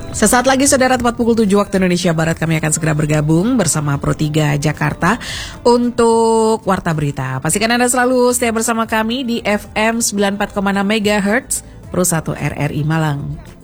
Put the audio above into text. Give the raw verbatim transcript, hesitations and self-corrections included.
Sesaat lagi saudara, tepat pukul tujuh waktu Indonesia Barat, kami akan segera bergabung bersama Pro tiga Jakarta untuk Warta Berita. Pastikan Anda selalu setia bersama kami di F M sembilan puluh empat koma enam megahertz Pro satu R R I Malang.